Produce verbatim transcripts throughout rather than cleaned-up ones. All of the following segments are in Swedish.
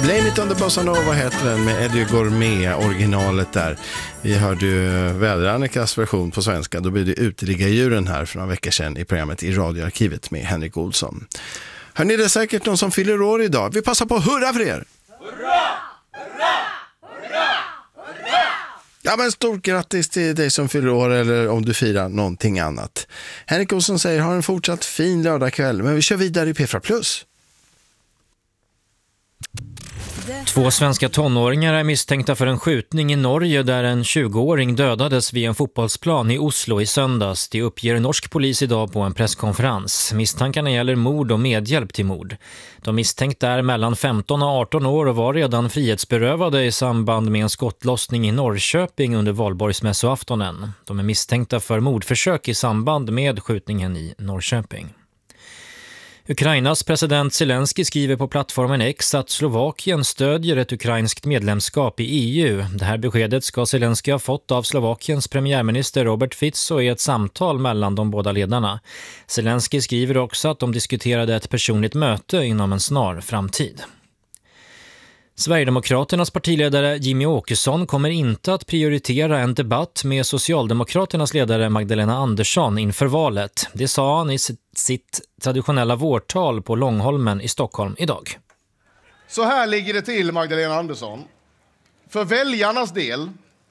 Blame It on the Bossa Nova heter den med Eddie Gourmet, originalet där. Vi hörde ju Väder-Annikas version på svenska. Då blev det Uteligga-djuren här för några veckor sedan i programmet I radioarkivet med Henrik Olsson. Hörrni, det är säkert någon som fyller år idag. Vi passar på att hurra för er! Hurra! Hurra! Hurra! Hurra! Ja, men stort grattis till dig som fyller år eller om du firar någonting annat. Henrik Olsson säger, har en fortsatt fin lördagkväll, men vi kör vidare i P fyra plus. Två svenska tonåringar är misstänkta för en skjutning i Norge där en tjugoåring dödades vid en fotbollsplan i Oslo i söndags. Det uppger norsk polis idag på en presskonferens. Misstankarna gäller mord och medhjälp till mord. De misstänkta är mellan femton och arton år och var redan frihetsberövade i samband med en skottlossning i Norrköping under valborgsmässoaftonen. De är misstänkta för mordförsök i samband med skjutningen i Norrköping. Ukrainas president Zelensky skriver på plattformen X att Slovakien stödjer ett ukrainskt medlemskap i E U. Det här beskedet ska Zelensky ha fått av Slovakiens premiärminister Robert Fico i ett samtal mellan de båda ledarna. Zelensky skriver också att de diskuterade ett personligt möte inom en snar framtid. Sverigedemokraternas partiledare Jimmy Åkesson kommer inte att prioritera en debatt med Socialdemokraternas ledare Magdalena Andersson inför valet. Det sa han i sitt traditionella vårtal på Långholmen i Stockholm idag. Så här ligger det till, Magdalena Andersson. För väljarnas del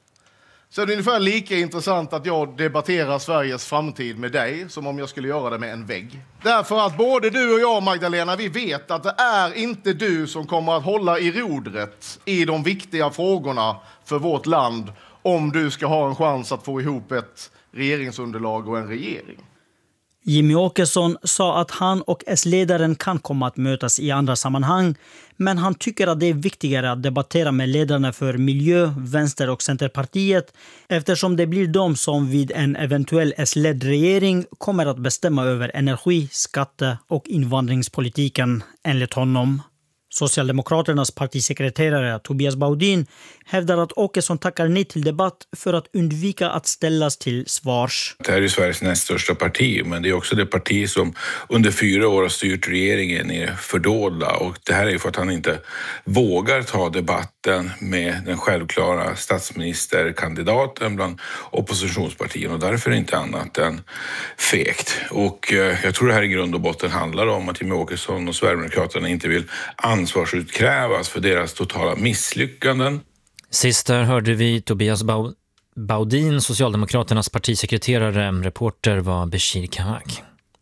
så är det ungefär lika intressant att jag debatterar Sveriges framtid med dig som om jag skulle göra det med en vägg. Därför att både du och jag, Magdalena, vi vet att det är inte du som kommer att hålla i rodret i de viktiga frågorna för vårt land om du ska ha en chans att få ihop ett regeringsunderlag och en regering. Jimmy Åkesson sa att han och S-ledaren kan komma att mötas i andra sammanhang, men han tycker att det är viktigare att debattera med ledarna för miljö, vänster och centerpartiet eftersom det blir de som vid en eventuell S-ledd regering kommer att bestämma över energi-, skatte- och invandringspolitiken enligt honom. Socialdemokraternas partisekreterare Tobias Baudin hävdar att Åkesson tackar nej till debatt för att undvika att ställas till svars. Det här är Sveriges näst största parti, men det är också det parti som under fyra år har styrt regeringen i fördolda, och det här är för att han inte vågar ta debatten med den självklara statsministerkandidaten bland oppositionspartierna, och därför är det inte annat än fegt. Och jag tror det här i grund och botten handlar om att Jimmy Åkesson och Sverigedemokraterna inte vill ansvarsutkrävas för deras totala misslyckanden. Sist där hörde vi Tobias Baudin, Socialdemokraternas partisekreterare. Reporter var Bashir Kawak.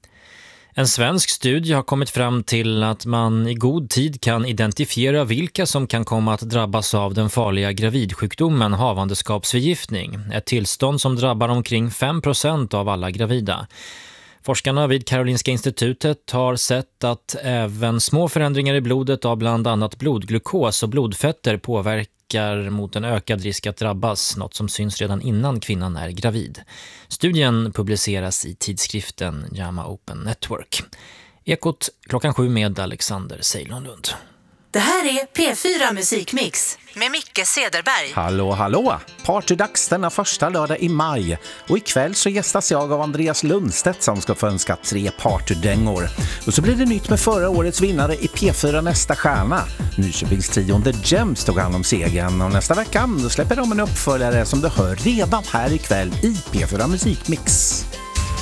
En svensk studie har kommit fram till att man i god tid kan identifiera vilka som kan komma att drabbas av den farliga gravidsjukdomen havandeskapsförgiftning. Ett tillstånd som drabbar omkring fem procent av alla gravida. Forskarna vid Karolinska institutet har sett att även små förändringar i blodet av bland annat blodglukos och blodfetter påverkar mot en ökad risk att drabbas, något som syns redan innan kvinnan är gravid. Studien publiceras i tidskriften JAMA Open Network. Ekot klockan sju med Alexander Sejlonlund. Det här är P fyra Musikmix med Micke Sederberg. Hallå, hallå! Partydags denna första lördag i maj. Och ikväll så gästas jag av Andreas Lundstedt som ska få önska tre partydängor. Och så blir det nytt med förra årets vinnare i P fyra Nästa stjärna. Nyköpingstrion The Gems tog hand om segern. Och nästa vecka då släpper de en uppföljare som du hör redan här ikväll i P fyra Musikmix.